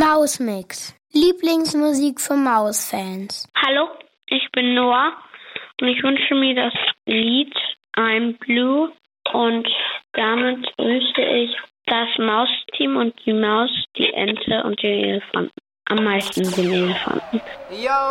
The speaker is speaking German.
Mausmix. Lieblingsmusik für Mausfans. Hallo, ich bin Noah und ich wünsche mir das Lied I'm Blue und damit wünsche ich das Mausteam und die Maus, die Ente und den Elefanten. Am meisten den Elefanten. Yo,